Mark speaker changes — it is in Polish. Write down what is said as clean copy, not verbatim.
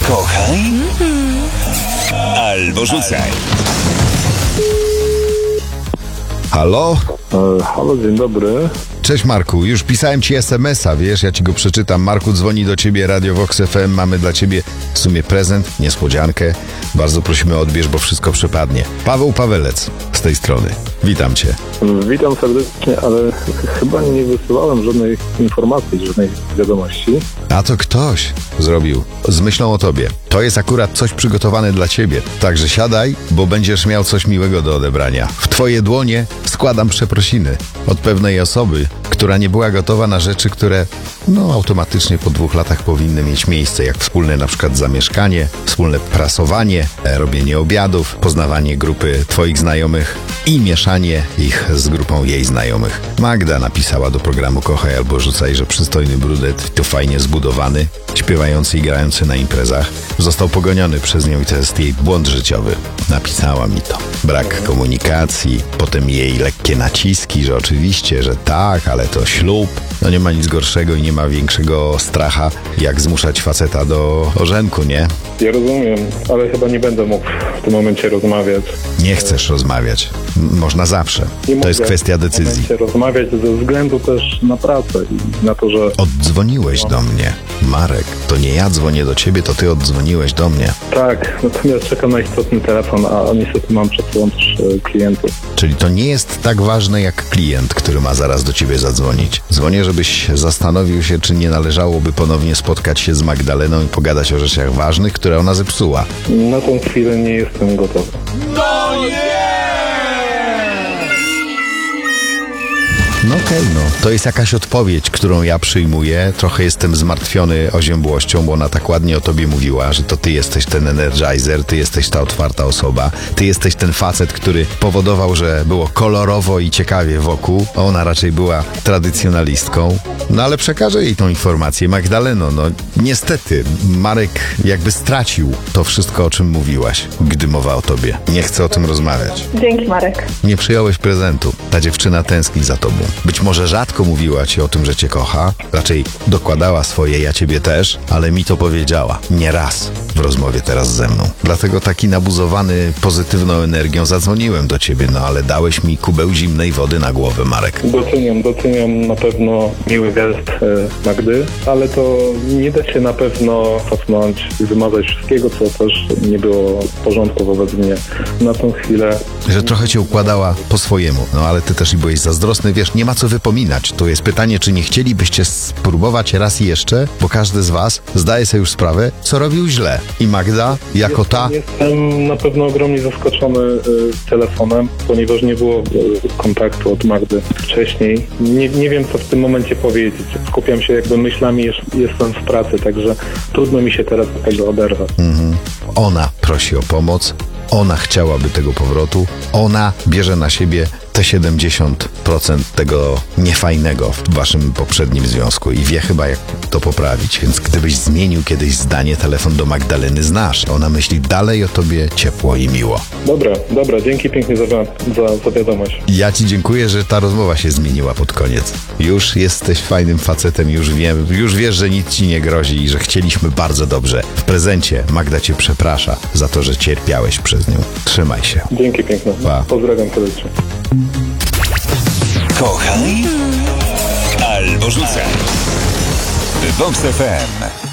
Speaker 1: Kochaj albo rzucaj.
Speaker 2: Halo?
Speaker 3: Halo, dzień dobry.
Speaker 2: Cześć Marku, już pisałem ci SMS-a, wiesz, ja ci go przeczytam. Marku, dzwoni do ciebie Radio Vox FM, mamy dla ciebie w sumie prezent, niespodziankę. Bardzo prosimy odbierz, bo wszystko przepadnie. Paweł Pawelec z tej strony. Witam cię.
Speaker 3: Witam serdecznie, ale chyba nie wysyłałem żadnej informacji, żadnej wiadomości.
Speaker 2: A to ktoś zrobił z myślą o tobie. To jest akurat coś przygotowane dla ciebie. Także siadaj, bo będziesz miał coś miłego do odebrania. W twoje dłonie składam przeprosiny od pewnej osoby, która nie była gotowa na rzeczy, które automatycznie po 2 latach powinny mieć miejsce, jak wspólne na przykład zamieszkanie, wspólne prasowanie, robienie obiadów, poznawanie grupy twoich znajomych i mieszanie ich z grupą jej znajomych. Magda napisała do programu Kochaj albo rzucaj, że przystojny brudet to fajnie zbudowany, śpiewający i grający na imprezach, został pogoniony przez nią i to jest jej błąd życiowy. Napisała mi to. Brak komunikacji, potem jej lekkie naciski, że oczywiście, że tak, ale to ślub. No nie ma nic gorszego i nie ma większego stracha, jak zmuszać faceta do ożenku, nie?
Speaker 3: Ja rozumiem, ale chyba nie będę mógł w tym momencie rozmawiać.
Speaker 2: Nie chcesz rozmawiać. Można zawsze. To jest kwestia decyzji.
Speaker 3: Nie mogę rozmawiać ze względu też na pracę i na to, że...
Speaker 2: Oddzwoniłeś do mnie. Marek, to nie ja dzwonię do ciebie, to ty oddzwoniłeś do mnie.
Speaker 3: Tak, natomiast czekam na istotny telefon, a niestety mam przed sobą też klientów.
Speaker 2: Czyli to nie jest tak ważne jak klient, który ma zaraz do ciebie zadzwonić. Dzwonię, żebyś zastanowił się, czy nie należałoby ponownie spotkać się z Magdaleną i pogadać o rzeczach ważnych, które ona zepsuła.
Speaker 3: Na tą chwilę nie jestem gotowy.
Speaker 2: No okej, to jest jakaś odpowiedź, którą ja przyjmuję. Trochę jestem zmartwiony oziębłością, bo ona tak ładnie o tobie mówiła, że to ty jesteś ten energizer, ty jesteś ta otwarta osoba, ty jesteś ten facet, który powodował, że było kolorowo i ciekawie wokół. Ona raczej była tradycjonalistką. No ale przekażę jej tą informację. Magdaleno, niestety Marek jakby stracił to wszystko, o czym mówiłaś, gdy mowa o tobie. Nie chcę o tym rozmawiać.
Speaker 4: Dzięki, Marek.
Speaker 2: Nie przyjąłeś prezentu. Ta dziewczyna tęskni za tobą. Być może rzadko mówiła ci o tym, że cię kocha. Raczej dokładała swoje, ja ciebie też, ale mi to powiedziała. Nie raz w rozmowie teraz ze mną. Dlatego taki nabuzowany pozytywną energią zadzwoniłem do ciebie, ale dałeś mi kubeł zimnej wody na głowę, Marek.
Speaker 3: Doceniam na pewno miły gest Magdy, ale to nie da się na pewno cofnąć i wymazać wszystkiego, co też nie było w porządku wobec mnie na tą chwilę.
Speaker 2: Że trochę cię układała po swojemu, ale ty też i byłeś zazdrosny, wiesz, nie ma co wypominać. To jest pytanie, czy nie chcielibyście spróbować raz jeszcze, bo każdy z was zdaje sobie już sprawę, co robił źle. I Magda, jako ta...
Speaker 3: Jestem na pewno ogromnie zaskoczony telefonem, ponieważ nie było kontaktu od Magdy wcześniej. Nie wiem, co w tym momencie powiedzieć. Skupiam się jakby myślami, jestem w pracy, także trudno mi się teraz do tego oderwać.
Speaker 2: Ona prosi o pomoc, ona chciałaby tego powrotu, ona bierze na siebie te 70% tego niefajnego w waszym poprzednim związku i wie chyba, jak to poprawić. Więc gdybyś zmienił kiedyś zdanie, telefon do Magdaleny znasz. Ona myśli dalej o tobie ciepło i miło.
Speaker 3: Dobra, dzięki pięknie za wiadomość.
Speaker 2: Ja ci dziękuję, że ta rozmowa się zmieniła pod koniec. Już jesteś fajnym facetem, już wiesz, że nic ci nie grozi i że chcieliśmy bardzo dobrze. W prezencie Magda cię przeprasza za to, że cierpiałeś przez nią. Trzymaj się.
Speaker 3: Dzięki pięknie.
Speaker 2: Pa.
Speaker 3: Pozdrawiam serdecznie.
Speaker 1: Kochaj albo rzucaj. Vox FM.